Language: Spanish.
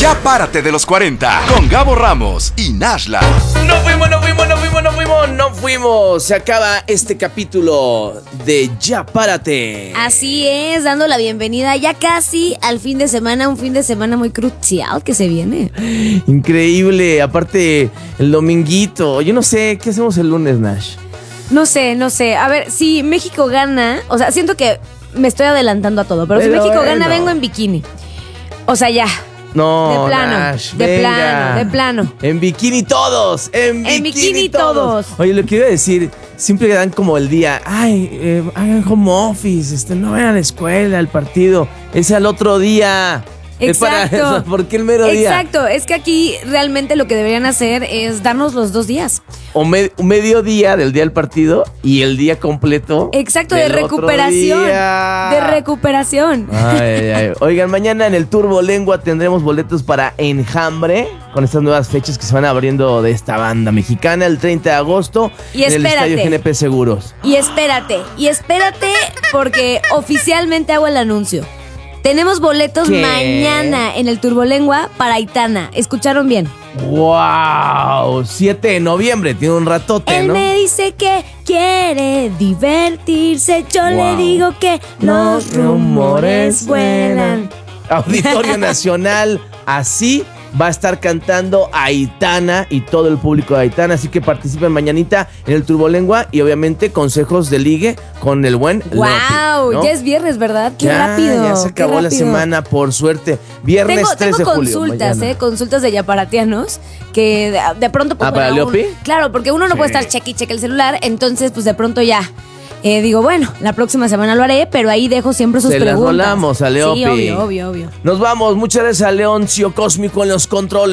Ya párate de los 40 con Gabo Ramos y Nashla. No fuimos. Se acaba este capítulo de Ya párate. Así es, dando la bienvenida ya casi al fin de semana, un fin de semana muy crucial que se viene. Increíble, aparte el dominguito. Yo no sé, ¿qué hacemos el lunes, Nash? No sé. A ver, si México gana, o sea, siento que me estoy adelantando a todo, pero si México gana, vengo en bikini. O sea, ya. No, de plano, Nash, de plano. En bikini todos, en bikini todos. Oye, lo que iba a decir, siempre dan como el día, hagan home office, no vayan a la escuela, al partido, es al otro día. Exacto. ¿Por qué el mero día? Exacto, es que aquí realmente lo que deberían hacer es darnos los 2 días. O un mediodía del día del partido y el día completo. Exacto, de recuperación. De recuperación. Ay. Oigan, mañana en el Turbo Lengua tendremos boletos para Enjambre, con estas nuevas fechas que se van abriendo de esta banda mexicana el 30 de agosto y en el Estadio GNP Seguros. Y espérate, porque oficialmente hago el anuncio. Tenemos boletos mañana en el Turbolengua para Aitana. ¿Escucharon bien? ¡Wow! 7 de noviembre, tiene un ratote, Él ¿no? me dice que quiere divertirse. Yo le digo que los rumores vuelan. Auditorio Nacional, así va a estar cantando Aitana y todo el público de Aitana, así que participen mañanita en el Turbolengua y obviamente consejos de ligue con el buen ¡Wow! Leopi, ¿no? Ya es viernes, ¿verdad? ¡Qué rápido! Ya se acabó la semana, por suerte. Viernes 3 de julio. Tengo consultas de yaparatianos que de pronto... Pues, ¿para Leopi? Claro, porque uno no puede estar cheque el celular, entonces pues de pronto ya... digo, bueno, la próxima semana lo haré, pero ahí dejo siempre sus preguntas. Se las volamos a Leopi. Sí, obvio. Nos vamos. Muchas gracias a Leoncio Cósmico en los controles.